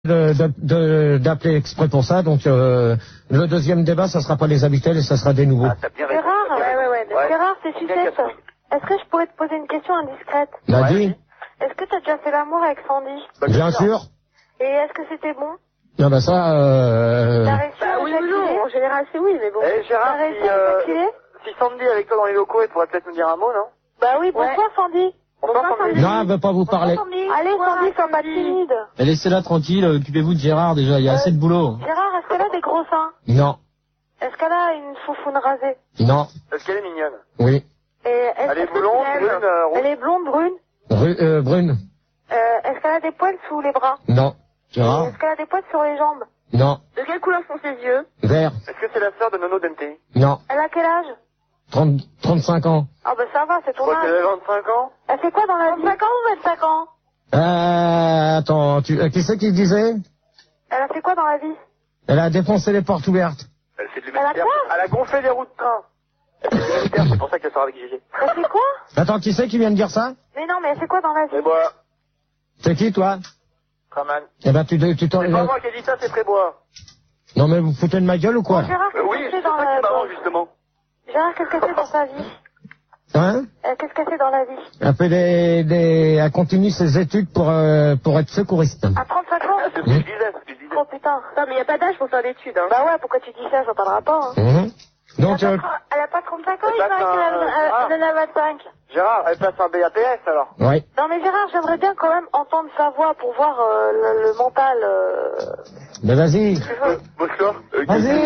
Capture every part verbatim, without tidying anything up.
de, de, de, d'appeler exprès pour ça, donc euh, le deuxième débat, ça sera pas les habituels et ça sera des nouveaux. Ah, Gérard, ouais, ouais, ouais. Ouais. Gérard, c'est Sucette. Est-ce que je pourrais te poser une question indiscrète? L'a Ouais. dit? Est-ce que t'as déjà fait l'amour avec Sandy? Bah, Bien sûr. Et est-ce que c'était bon? Non, bah ça, euh... T'as réussi Bah à oui ou non, éjaculer? en général c'est oui, mais bon. Eh Gérard, T'as réussi si, à euh, éjaculer? si Sandy est avec toi dans les locaux, elle pourrait peut-être nous dire un mot, non? Bah oui, bonsoir Sandy. Bonsoir Bonsoir, Sandy. non, elle veut pas vous parler. Allez Sandy, sois pas timide. Et laissez-la tranquille, occupez-vous de Gérard déjà, il y a Euh, assez de boulot. Gérard, est-ce qu'elle a des gros seins? Non, Est-ce qu'elle a une foufoune rasée? non, Est-ce qu'elle est mignonne? oui. Et est-ce Elle est est-ce que tu blonde, l'aimes? brune, euh, rouge? Elle est blonde, brune? Ru- euh, Brune? Euh, est-ce qu'elle a des poils sous les bras? Non. Et Gérard est-ce qu'elle a des poils sur les jambes? Non. De quelle couleur sont ses yeux? Vert? Est-ce que c'est la sœur de Nono d'M T I? Non. Elle a quel âge? trente, trente-cinq ans. Ah bah ça va, c'est Je ton crois qu'elle âge. a vingt-cinq ans. Elle fait quoi dans la vie? vingt-cinq ans ou vingt-cinq ans? Euh, attends, tu, euh, qui c'est qui disait? Elle a fait quoi dans la vie? Elle a défoncé les portes ouvertes. Elle fait de Elle a l'humanitaire. quoi? Elle a gonflé les roues de train. Elle fait de l'humanitaire, c'est pour ça qu'elle sort avec Gégé. Elle fait quoi? Attends, qui c'est qui vient de dire ça? Mais non, mais elle fait quoi dans la vie? Et bois. C'est qui, toi? Traman. Eh ben, tu, tu t'en... C'est pas moi qui ai dit ça, c'est Trébois. Non, mais vous foutez de ma gueule ou quoi? Gérard, Euh, oui, qu'est-ce c'est qu'elle fait dans ça la qui m'arrange, vie? justement. Gérard, qu'est-ce qu'elle fait dans sa vie? Hein? Euh, Qu'est-ce qu'elle fait dans la vie? Elle fait des, des, elle continue ses études pour, euh, pour être secouriste. À trente-cinq ans? Ah, c'est ce que je disais, c'est ce que je disais. Oh putain. Non mais y a pas d'âge pour faire d'études, hein. Bah ouais, pourquoi tu dis ça? J'en parlerai pas, hein. Mhm. Donc, elle, a euh, pas, elle a pas trente-cinq ans, Elle il paraît passe qu'elle un- a- ah. elle en a vingt-cinq. Gérard, elle passe un B A P S alors. ouais. Non mais Gérard, j'aimerais bien quand même entendre sa voix pour voir euh, le, le mental. Euh... Mais vas-y. tu veux. Bonsoir. Euh,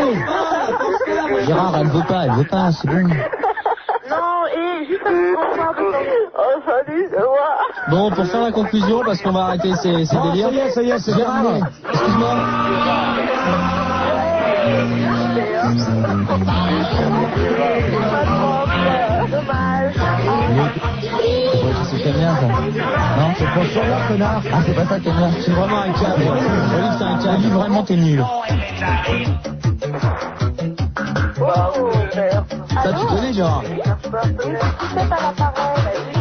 Vas-y. Gérard, elle veut pas, elle veut pas, c'est bon. Non, et juste un bonsoir de ton... Oh salut, c'est moi. Bon, pour faire la conclusion, parce qu'on va arrêter ces, ces Oh, délires. ça y est, ça y est, c'est Gérard, terminé. excuse-moi. Dommage. C'est Cagnard, ça. Non, c'est pas sur là, connard. Ah, c'est pas ça, Cagnard. C'est vraiment un câble. Olive, c'est un câble. Olive, vraiment, t'es nul. Oh, merde. Ça, tu connais, Gérard. Oui, c'est pas la parole.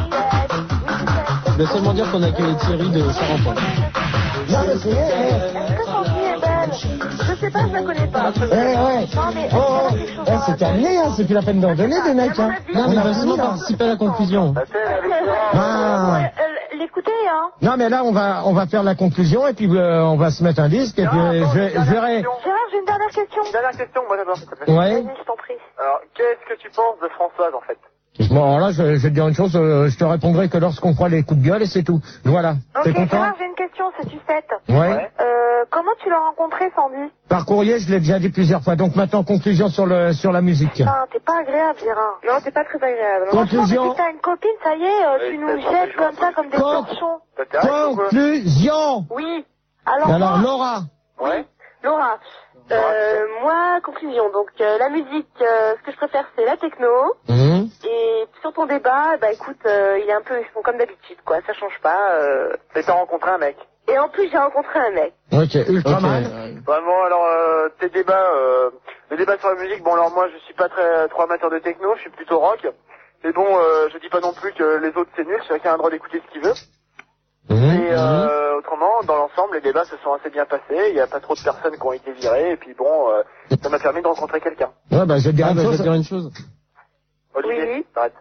Je vais seulement dire qu'on a accueilli Thierry de Charenton. Non, mais c'est, eh, Est-ce que Sandy est belle? Je sais pas, je la connais pas. eh, ouais. Non mais Oh, oh, eh, c'est terminé, hein, c'est plus la peine d'en donner des mecs, hein. Non, mais On a il va fini, seulement là. participer à la conclusion. La telle avec Gérard. Ah. Euh, l'écouter, hein. Non, mais là, on va, on va faire la conclusion, et puis, euh, on va se mettre un disque, et puis, Non, euh, attends, je, une je dernière verrai. question. Gérard, j'ai une dernière question. Une dernière question, moi d'abord, s'il te plaît. Ouais. Vas-y, je t'en prie. Alors, qu'est-ce que tu penses de Françoise en fait? Bon, alors là, je, je vais te dire une chose, euh, je te répondrai que lorsqu'on croit les coups de gueule, et c'est tout. Voilà. Ok, T'es content? Gérard, j'ai une question, c'est Sucette. Ouais. Euh, comment tu l'as rencontré, Sandy? Par courrier, je l'ai déjà dit plusieurs fois. Donc maintenant, conclusion sur le, sur la musique. Putain, t'es pas agréable, Gérard. Non, c'est pas très agréable. Conclusion. Franchement, depuis que t'as une copine, ça y est, euh, Ouais, tu c'est nous ça, jettes c'est comme gentil. ça, comme des Con- torchons. Ça t'arrête ou quoi? Conclusion. Oui, Alors, Alors, moi, Laura. Ouais. Laura. Euh, moi, conclusion. Donc, euh, la musique, euh, ce que je préfère, c'est la techno. Mhm. Et sur ton débat, bah écoute, euh, il est un peu, ils sont comme d'habitude, quoi. Ça change pas. Euh... Et t'as rencontré un mec. Et en plus, j'ai rencontré un mec. Ok, Ultraman. Ok. Vraiment, alors, euh, tes débats, euh, les débats sur la musique, bon, alors moi, je suis pas très, trop amateur de techno, je suis plutôt rock. Mais bon, euh, je dis pas non plus que les autres c'est nul, chacun a le droit d'écouter ce qu'il veut. Mhm. Et euh, autrement, dans l'ensemble, les débats se sont assez bien passés, il y a pas trop de personnes qui ont été virées, et puis bon, euh, ça m'a permis de rencontrer quelqu'un. Ouais, bah, je vais te dire Ah, une bah, je vais chose. te dire une chose. Olivier, Oui, oui. arrête.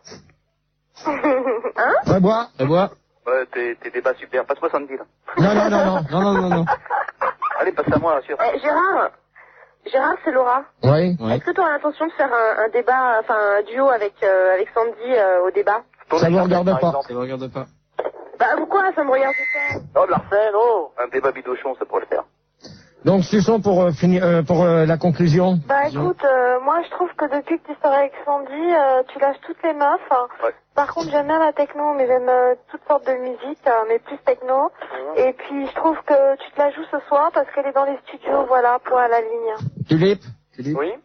Hein? Ouais, bois. Et bois. Ouais, tes, tes débats super, passe-moi Sandy, là. Non, non, non, non. Non, non, non, non. Allez, passe à moi, sûr. Eh, Gérard, Gérard, c'est Laura. Ouais. Ouais. Est-ce que tu as l'intention de faire un, un débat, enfin un duo avec euh, avec Sandy euh, au débat? Ça vous regarde par pas. exemple. Ça ne regarde pas. Bah pourquoi ça me regarde pas? Oh, de l'arsène, oh. Un débat bidochon, ça pourrait le faire. Donc, Suçon pour euh, finir, euh, pour euh, la conclusion. bah écoute, euh, moi je trouve que depuis que tu sors avec Sandy, euh, tu lâches toutes les meufs. hein. Ouais. Par contre, j'aime bien la techno, mais j'aime euh, toutes sortes de musique, euh, mais plus techno. Et puis, je trouve que tu te la joues ce soir parce qu'elle est dans les studios, voilà, pour à la ligne. Tulipe. Oui.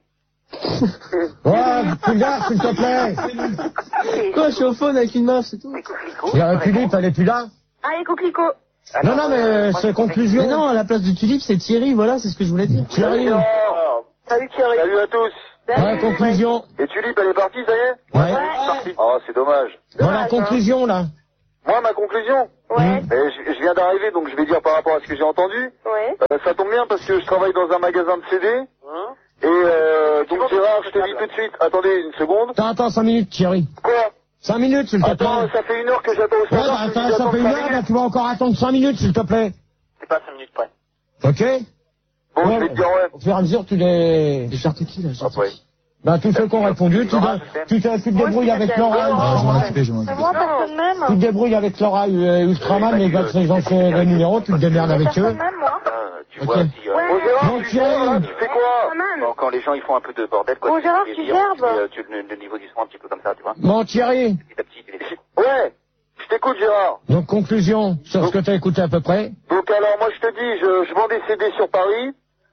Ouais, tu gars, s'il te plaît. Quoi, je suis au phone avec une meuf, c'est tout. Il y a Tulipe, elle est plus là. Allez, coquelicot. Non, non, mais c'est conclusion. Mais non, à la place de Tulipe, c'est Thierry, voilà, c'est ce que je voulais dire. Thierry. Ouais, Salut Thierry. Salut à tous. conclusion. Et Tulipe, elle est partie, ça y est? Ouais. C'est parti. Oh, c'est dommage. Voilà, conclusion, là. Moi, ma conclusion. Ouais. Et je, je viens d'arriver, donc je vais dire par rapport à ce que j'ai entendu. Ouais. Euh, ça tombe bien parce que je travaille dans un magasin de C D. Hein? Et euh, donc Gérard, je te dis tout de suite. Attendez une seconde. Attends, attends, cinq minutes, Thierry. Quoi? Cinq minutes, s'il te plaît. Attends, ça fait une heure que j'attends au Ouais, standard. bah, je te attends, dis ça d'attendre fait une cinq heure, bah, minutes. tu vas encore attendre cinq minutes, s'il te plaît. C'est pas cinq minutes près. Ok? Bon, Ouais, je vais te dire ouais. au fur et à mesure, tu les... J'ai sorti qui là? J'ai Après. Bah, tous ceux qui ont répondu, tu, dois- tu, te, tu te débrouilles avec Laura. Ah, je vais m'en occuper, je vais m'en Mais occuper. moi, personne même. Tu te débrouilles avec Laura euh, Ultraman, les gars, les anciens les numéros, tu te démerdes avec eux. Personne même, moi. Ah, tu Ok. vois, si, euh, Ouais. Bon, Gérard, Bon, tu gères, là, Thierry. tu fais quoi? bon, quand les gens ils font un peu de bordel, quoi. Bon, tu Gérard, fais tu dire, gerbes. tu mets, euh, tu le, le niveau du son un petit peu comme ça, tu vois. Bon, Thierry, Petit à petit, tu les... Ouais, je t'écoute Gérard. donc conclusion sur ce que tu as écouté à peu près. Donc alors moi je te dis, je, je vends des C D sur Paris.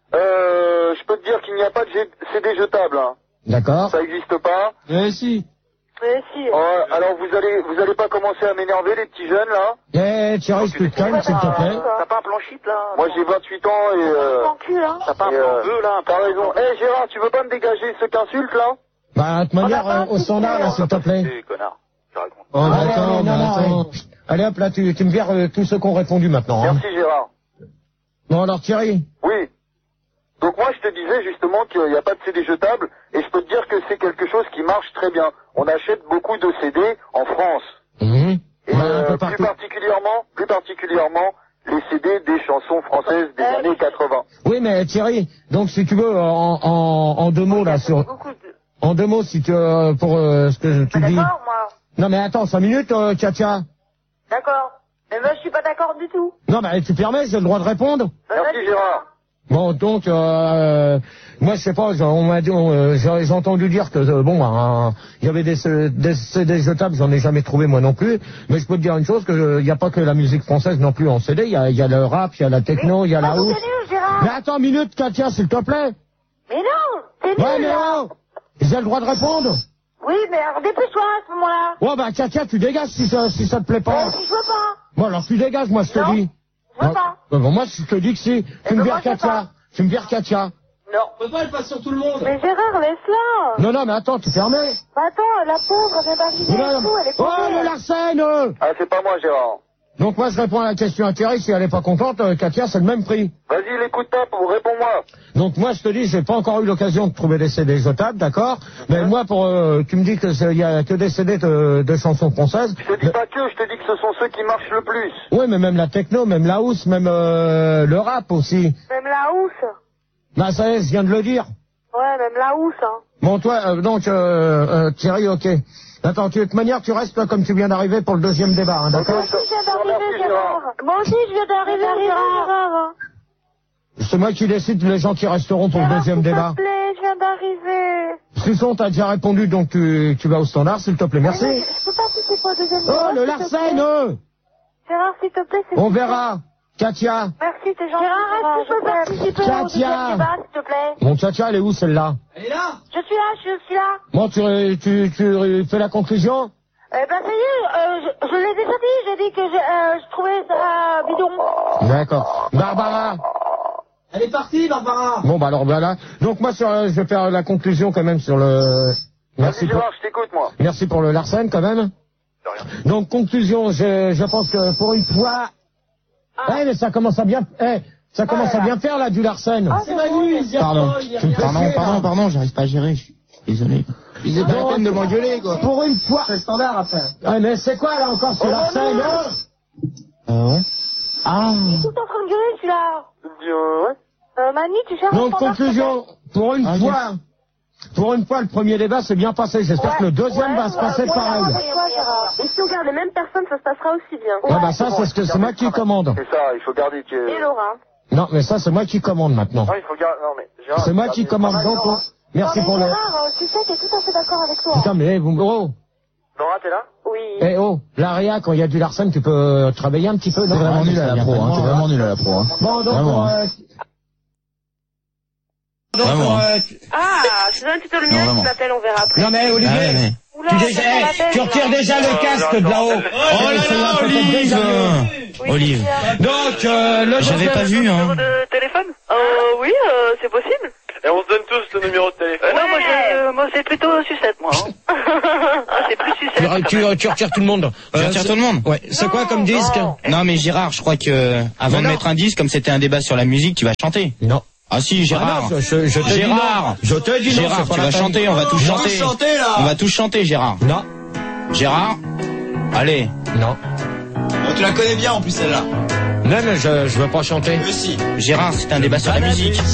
Euh, je peux te dire qu'il n'y a pas de G- C D jetable. Hein. D'accord. Ça n'existe pas. Eh si. Mais si. Euh, alors vous allez vous allez pas commencer à m'énerver les petits jeunes là. Eh, Thierry, tu te calmes, s'il te plaît. T'as pas un plan shit, là? Moi j'ai vingt-huit ans et euh, Mon cul, là. T'as pas un et, plan euh, bleu, là? un t'as plan- raison. Eh Gérard, tu veux pas me dégager ceux qui insultent là? Bah, de toute manière, euh, au standard, là, s'il te plaît. Eh, connard, tu racontes. Oh, mais Allez, attends, allez, mais non, non, attends. allez. Allez hop, là, tu, tu me vires euh, tous ceux qui ont répondu maintenant. Hein. Merci Gérard. Bon, alors Thierry. Oui. Donc moi je te disais justement qu'il n'y a pas de C D jetable et je peux te dire que c'est quelque chose qui marche très bien. On achète beaucoup de C D en France. Mhm. Et Bah, un euh, peu plus partout. particulièrement, plus particulièrement, les C D des chansons françaises des Euh, années quatre-vingts. Oui, mais Thierry, donc si tu veux, en, en, en deux mots, là, sur... Beaucoup de... En deux mots, si tu... euh, pour euh, ce que tu dis... D'accord, moi. Non, mais attends, cinq minutes, euh, Katia. D'accord. Mais moi, je suis pas d'accord du tout. Non, mais tu permets, j'ai le droit de répondre. Bah, Merci vas-y. Gérard. Bon, donc, euh, moi, je sais pas, on m'a dit, on, euh, j'ai j'ai entendu dire que, euh, bon, hein, il y avait des, C- des C D jetables, j'en ai jamais trouvé moi non plus, mais je peux te dire une chose, que il n'y a pas que la musique française non plus en C D, il y a, il y a le rap, il y a la techno, il y a la Ah, house. c'est nul, Gérard. Mais attends une minute, Katia, s'il te plaît. Mais non, c'est nul. Ouais, mais là. oh, j'ai le droit de répondre. Oui, mais alors dépêche-toi à ce moment-là. Ouais, bah, Katia, tu dégages si ça, si ça te plaît pas. Euh, si je veux pas. Bon, alors tu dégages, moi, je te Non, dis. je veux pas. Bon, bon, moi, je te dis que si, tu me ben, vires moi, je veux Katia. pas. Tu me vires Katia. Non. On peut pas, elle passe sur tout le monde. Mais Gérard, laisse-la. Non, non, mais attends, tu permets. Bah attends, la pauvre, elle vient d'arriver et tout, elle est Oh, paumée. le Larsen euh. Ah c'est pas moi Gérard. Donc moi, je réponds à la question à Thierry, si elle est pas contente, euh, Katia, c'est le même prix. Vas-y l'écoute pas, pour réponds-moi. Donc moi, je te dis, j'ai pas encore eu l'occasion de trouver des C D jetables, d'accord. Mais moi, pour, euh, tu me dis que il y a que des C D de, de chansons françaises. Je te dis pas que, je te dis que ce sont ceux qui marchent le plus. Oui, mais même la techno, même la house, même euh, le rap aussi. Même la housse. Bah ça y est, je viens de le dire. Ouais, même la housse, hein. Bon, toi, euh, donc, euh, euh, Thierry, ok. Attends, tu, de toute manière, tu restes là comme tu viens d'arriver pour le deuxième débat, hein, d'accord. Moi aussi, je viens d'arriver, Merci, Gérard. Moi aussi, je viens d'arriver, Gérard. C'est moi qui décide les gens qui resteront pour le Gérard, deuxième s'il débat. te plaît, je viens d'arriver. Susson, t'as déjà répondu, donc tu, tu vas au standard, s'il te plaît, merci. Mais Je peux pas participer au deuxième débat. Oh, le s'il te Larsen, plaît. euh Gérard, s'il te plaît, c'est On verra. Katia. Merci, t'es gentil. Gérard, est-ce que je peux participer au Katia. deuxième débat, s'il te plaît? Bon, Katia, elle est où, celle-là? Elle est là. Je suis là, je suis là. Bon, tu, tu, tu fais la conclusion? Eh ben, ça y est, euh, je, je l'ai déjà dit, j'ai dit que je, euh, je trouvais ça bidon. D'accord. Barbara. Elle est partie, Barbara. Bon, bah alors, voilà. Donc, moi, sur, euh, je vais faire la conclusion quand même sur le... Merci Vas-y pour, Gérard, je t'écoute moi. merci pour le Larsen, quand même. De rien. Donc, conclusion, je, je pense que pour une fois... Eh, mais ça commence à bien... Eh, ça commence à bien faire, là, du Larsen. Ah, C'est Manu, il y a Pardon. pas, il y a Tu me rien. fais Pardon, chier, pardon, là. pardon, j'arrive pas à gérer, je suis désolé. C'est pas la peine de m'engueuler, quoi. Pour une fois... C'est le standard après. Ah, mais c'est quoi, là, encore, ce Larsen, hein? Ah ouais? Ah. Il est tout en train de gueuler, celui-là. Euh, ouais. Euh, Manu, tu cherches Donc, un standard, conclusion, pour une Ah, fois... Pour une fois, le premier débat s'est bien passé. J'espère Ouais, que le deuxième ouais, va se ouais, passer ouais, pareil. ouais, ouais, ouais, Gérard. Et si on garde les mêmes personnes, ça se passera aussi bien. Ah bah ça, c'est ce que c'est moi qui commande. C'est ça, il faut garder que... Et Laura. Non, mais ça, c'est moi qui commande maintenant. Non, il faut garder... Non mais... Gérard, C'est moi faut qui garder- commande. Donc, on- merci Non, mais pour le... Gérard, euh, tu sais, t'es tout à fait d'accord avec toi. Putain, mais vous... Oh, Laura, t'es là? Oui. eh oh, l'Aria, quand il y a du Larsen, tu peux travailler un petit peu. T'es non vraiment Ouais, nul ça à la vient pro, pas de hein. moi, T'es vraiment nul à la pro, hein. Bon, donc, Vraiment, euh, Donc, Vraiment. euh, tu- Ah, je donne un petit peu le Non, mien vraiment. qui m'appelle, on verra après. non mais Olivier, Ah ouais, mais... Oula, tu, ça déjà, fait eh, la peine, tu là. retires déjà le casque de là-haut. Oh là là, Olive. Oui, Olive. c'est bien. Donc, euh, le J'avais pas vu, hein. de téléphone Euh, oui, euh, c'est possible. Et on se donne tous le numéro de téléphone. Non, moi, je, moi c'est plutôt sucette, moi. Hein. Ah, c'est plus sucette. Tu, tu, tu retires tout le monde. Tu Euh, retires c'est- tout le monde? Ouais. C'est quoi comme disque? Non, mais Gérard, je crois que avant Mais de non. mettre un disque, comme c'était un débat sur la musique, tu vas chanter. Non. Ah si, Gérard. Ah non, je, je te dis Gérard. non. Je te dis non. Gérard, c'est pas tu la vas peine. chanter, on va tous chanter. chanter, là. On va tous chanter, Gérard. Non. Gérard. Allez. Non. Oh, tu la connais bien en plus celle-là. Non, mais je, je veux pas chanter. Mais si. Gérard, c'est un débat sur la musique.